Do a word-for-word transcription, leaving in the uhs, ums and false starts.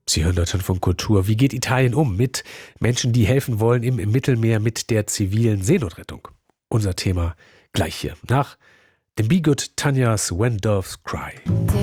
Sie hören Deutschlandfunk Kultur. Wie geht Italien um mit Menschen, die helfen wollen im, im Mittelmeer mit der zivilen Seenotrettung? Unser Thema gleich hier nach dem Be Good Tanya's When Doves Cry.